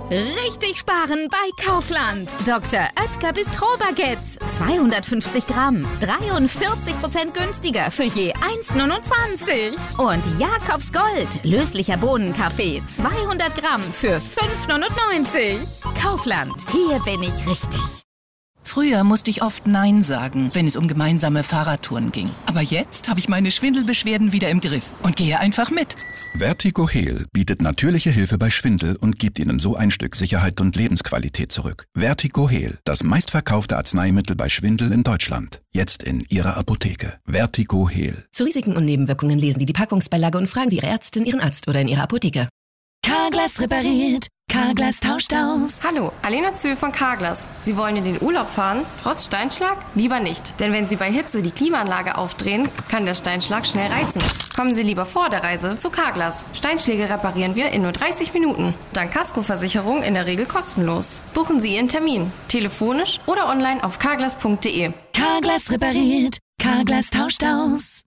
Richtig sparen bei Kaufland. Dr. Oetker Bistro-Baguettes. 250 Gramm. 43% günstiger für je 1,29. Und Jakobs Gold. Löslicher Bohnenkaffee. 200 Gramm für 5,99. Kaufland. Hier bin ich richtig. Früher musste ich oft Nein sagen, wenn es um gemeinsame Fahrradtouren ging. Aber jetzt habe ich meine Schwindelbeschwerden wieder im Griff und gehe einfach mit. Vertigo Heal bietet natürliche Hilfe bei Schwindel und gibt Ihnen so ein Stück Sicherheit und Lebensqualität zurück. Vertigo Heal, das meistverkaufte Arzneimittel bei Schwindel in Deutschland. Jetzt in Ihrer Apotheke. Vertigo Heal. Zu Risiken und Nebenwirkungen lesen Sie die Packungsbeilage und fragen Sie Ihre Ärztin, Ihren Arzt oder in Ihrer Apotheke. Carglass repariert. Carglass tauscht aus. Hallo, Alena Zöhl von Carglass. Sie wollen in den Urlaub fahren, trotz Steinschlag? Lieber nicht. Denn wenn Sie bei Hitze die Klimaanlage aufdrehen, kann der Steinschlag schnell reißen. Kommen Sie lieber vor der Reise zu Carglass. Steinschläge reparieren wir in nur 30 Minuten. Dank Kaskoversicherung in der Regel kostenlos. Buchen Sie Ihren Termin. Telefonisch oder online auf carglass.de. Carglass repariert. Carglass tauscht aus.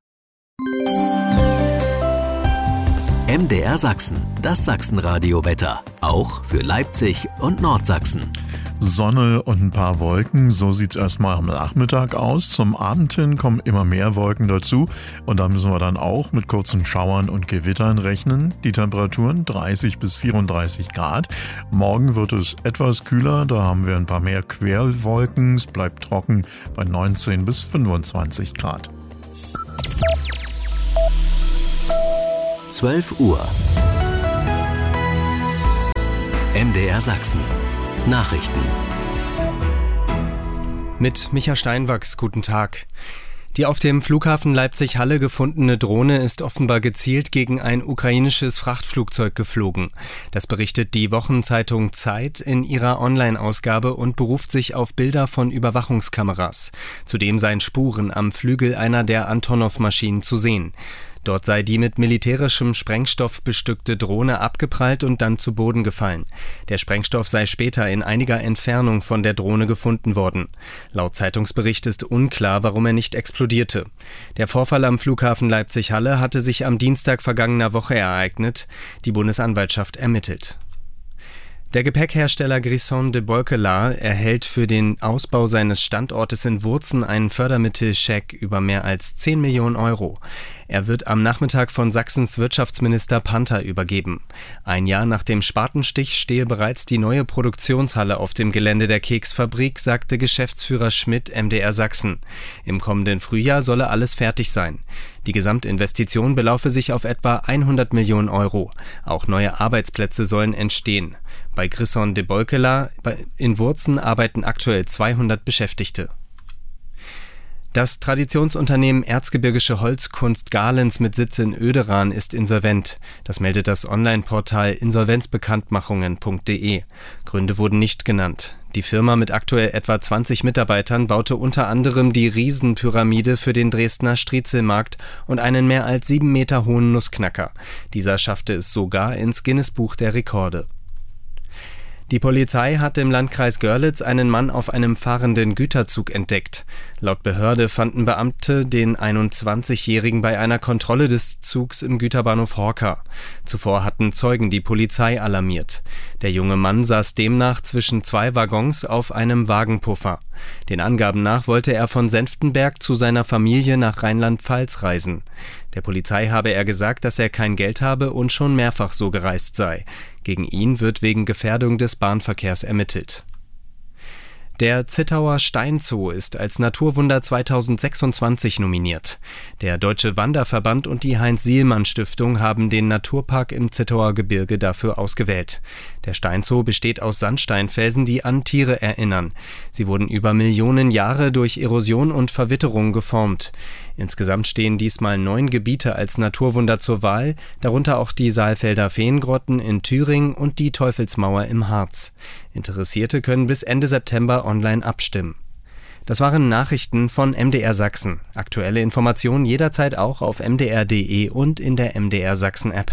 MDR Sachsen, das Sachsenradio-Wetter. Auch für Leipzig und Nordsachsen. Sonne und ein paar Wolken, so sieht es erstmal am Nachmittag aus. Zum Abend hin kommen immer mehr Wolken dazu und da müssen wir dann auch mit kurzen Schauern und Gewittern rechnen. Die Temperaturen 30 bis 34 Grad. Morgen wird es etwas kühler, da haben wir ein paar mehr Querwolken. Es bleibt trocken bei 19 bis 25 Grad. 12 Uhr. MDR Sachsen. Nachrichten. Mit Micha Steinwachs, guten Tag. Die auf dem Flughafen Leipzig-Halle gefundene Drohne ist offenbar gezielt gegen ein ukrainisches Frachtflugzeug geflogen. Das berichtet die Wochenzeitung Zeit in ihrer Online-Ausgabe und beruft sich auf Bilder von Überwachungskameras. Zudem seien Spuren am Flügel einer der Antonov-Maschinen zu sehen. Dort sei die mit militärischem Sprengstoff bestückte Drohne abgeprallt und dann zu Boden gefallen. Der Sprengstoff sei später in einiger Entfernung von der Drohne gefunden worden. Laut Zeitungsbericht ist unklar, warum er nicht explodierte. Der Vorfall am Flughafen Leipzig-Halle hatte sich am Dienstag vergangener Woche ereignet. Die Bundesanwaltschaft ermittelt. Der Gepäckhersteller Grisons de Bolquelat erhält für den Ausbau seines Standortes in Wurzen einen Fördermittelscheck über mehr als 10 Millionen Euro. Er wird am Nachmittag von Sachsens Wirtschaftsminister Panther übergeben. Ein Jahr nach dem Spatenstich stehe bereits die neue Produktionshalle auf dem Gelände der Keksfabrik, sagte Geschäftsführer Schmidt MDR Sachsen. Im kommenden Frühjahr solle alles fertig sein. Die Gesamtinvestition belaufe sich auf etwa 100 Millionen Euro. Auch neue Arbeitsplätze sollen entstehen. Bei Grisons de Bolquelat in Wurzen arbeiten aktuell 200 Beschäftigte. Das Traditionsunternehmen Erzgebirgische Holzkunst Garlens mit Sitz in Oederan ist insolvent. Das meldet das Online-Portal insolvenzbekanntmachungen.de. Gründe wurden nicht genannt. Die Firma mit aktuell etwa 20 Mitarbeitern baute unter anderem die Riesenpyramide für den Dresdner Striezelmarkt und einen mehr als 7 Meter hohen Nussknacker. Dieser schaffte es sogar ins Guinness-Buch der Rekorde. Die Polizei hat im Landkreis Görlitz einen Mann auf einem fahrenden Güterzug entdeckt. Laut Behörde fanden Beamte den 21-Jährigen bei einer Kontrolle des Zugs im Güterbahnhof Horka. Zuvor hatten Zeugen die Polizei alarmiert. Der junge Mann saß demnach zwischen 2 Waggons auf einem Wagenpuffer. Den Angaben nach wollte er von Senftenberg zu seiner Familie nach Rheinland-Pfalz reisen. Der Polizei habe er gesagt, dass er kein Geld habe und schon mehrfach so gereist sei. Gegen ihn wird wegen Gefährdung des Bahnverkehrs ermittelt. Der Zittauer Steinzoo ist als Naturwunder 2026 nominiert. Der Deutsche Wanderverband und die Heinz-Sielmann-Stiftung haben den Naturpark im Zittauer Gebirge dafür ausgewählt. Der Steinzoo besteht aus Sandsteinfelsen, die an Tiere erinnern. Sie wurden über Millionen Jahre durch Erosion und Verwitterung geformt. Insgesamt stehen diesmal 9 Gebiete als Naturwunder zur Wahl, darunter auch die Saalfelder Feengrotten in Thüringen und die Teufelsmauer im Harz. Interessierte können bis Ende September online abstimmen. Das waren Nachrichten von MDR Sachsen. Aktuelle Informationen jederzeit auch auf mdr.de und in der MDR Sachsen App.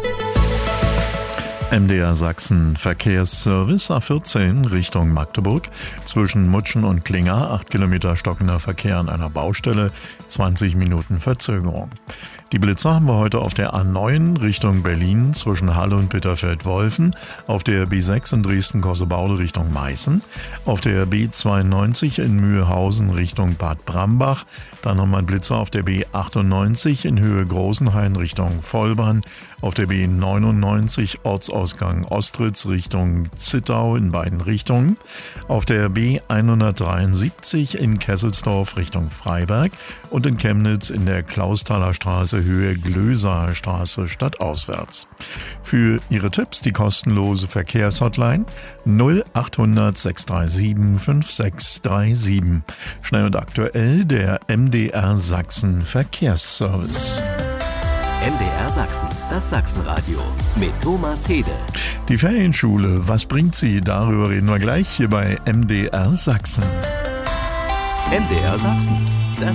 MDR Sachsen Verkehrsservice A14 Richtung Magdeburg. Zwischen Mutschen und Klinger 8 Kilometer stockender Verkehr an einer Baustelle, 20 Minuten Verzögerung. Die Blitzer haben wir heute auf der A9 Richtung Berlin zwischen Halle und Bitterfeld-Wolfen, auf der B6 in Dresden-Kossebaude Richtung Meißen, auf der B92 in Mühlhausen Richtung Bad Brambach, dann nochmal ein Blitzer auf der B98 in Höhe Großenhain Richtung Vollbahn, auf der B99 Ortsausgang Ostritz Richtung Zittau in beiden Richtungen, auf der B173 in Kesselsdorf Richtung Freiberg und in Chemnitz in der Klausthaler Straße Höhe Glöser Straße stadtauswärts. Für Ihre Tipps die kostenlose Verkehrshotline 0800 637 5637. Schnell und aktuell der MDR Sachsen Verkehrsservice. MDR Sachsen, das Sachsenradio mit Thomas Hede. Die Ferienschule, was bringt sie? Darüber reden wir gleich hier bei MDR Sachsen. MDR Sachsen.